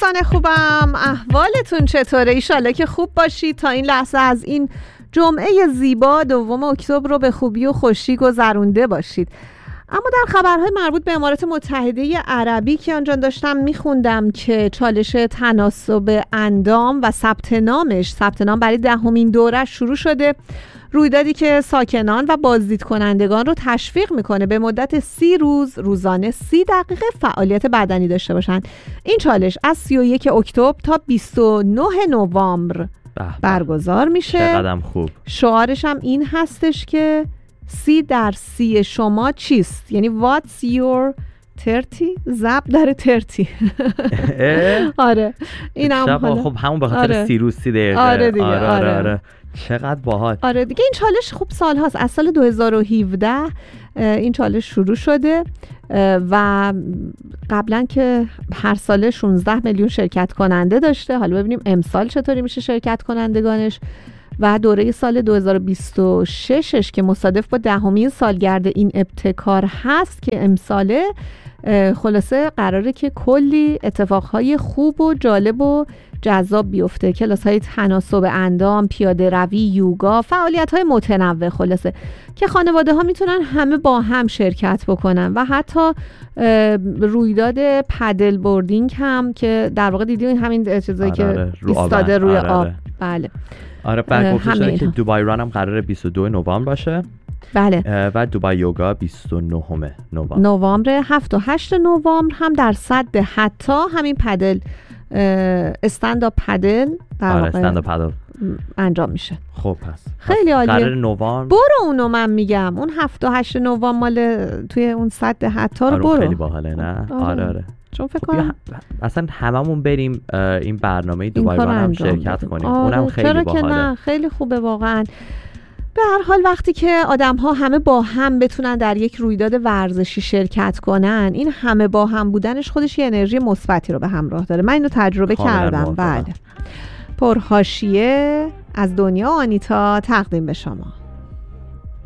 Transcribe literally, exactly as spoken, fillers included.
دوستان خوبم، احوالتون چطوره؟ ایشالله که خوب باشید. تا این لحظه از این جمعه زیبا دوم اکتبر رو به خوبی و خوشی گذرونده باشید. اما در خبرهای مربوط به امارات متحده عربی که آنجا داشتم میخوندم که چالش تناسب اندام و ثبت نامش ثبت نام برای دهمین دوره شروع شده، رویدادی که ساکنان و بازدید کنندگان رو تشویق میکنه به مدت سی روز روزانه سی دقیقه فعالیت بدنی داشته باشن. این چالش از سی و یک اکتبر تا بیست و نه نوامبر برگزار میشه. چقدر خوب. شعارش هم این هستش که سی در سی شما چیست؟ یعنی what's your thirty ضرب در thirty. آره این هم حالا خب همون به خاطر آره. سی روز سی دقیقه. آره دیگه. آره آره, آره. آره. چقدر باحال. آره دیگه. این چالش خوب سال هاست، از سال دو هزار و هفده این چالش شروع شده و قبلا که هر ساله شانزده میلیون شرکت کننده داشته. حالا ببینیم امسال چطوری میشه شرکت کنندگانش. و دوره سال دو هزار و بیست و شش که مصادف با دهمین سالگرد این ابتکار هست که امساله، خلاصه قراره که کلی اتفاقهای خوب و جالب و جذاب بیفته. کلاس‌های تناسب اندام، پیاده روی، یوگا، فعالیت‌های متنوع، خلاصه که خانواده ها میتونن همه با هم شرکت بکنن و حتی رویداد پدل بوردینگ هم که در واقع دیدیم همین چیزایی که آره ایستاده روی آره آب. آره. بله. آره بعد گفته شده که دوبای ران هم قراره بیست و دو نوامبر باشه. بله. و دوبای یوگا بیست و نه نوامبر. نوامبر هفت و هشت نوامبر هم در سد حتی همین پدل استند آپ پدل در آره استند آپ پدل انجام میشه. خب پس خیلی عالیه. قرار نوامبر برو اونو من میگم اون هفت و هشت نوامبر مال توی اون سد حتی رو برو. آره خیلی باحاله نه؟ آره آره, آره. چون فکر خب کنم اصلا هممون بریم این برنامه دوبای ران هم شرکت کنیم. آره اونم خیلی چرا باحاله. که نه؟ خیلی خوبه واقعا. به هر حال وقتی که آدم ها همه با هم بتونن در یک رویداد ورزشی شرکت کنن، این همه با هم بودنش خودش یه انرژی مثبتی رو به همراه داره. من اینو تجربه کردم. بله. پرحاشیه از دنیا آنیتا تقدیم به شما.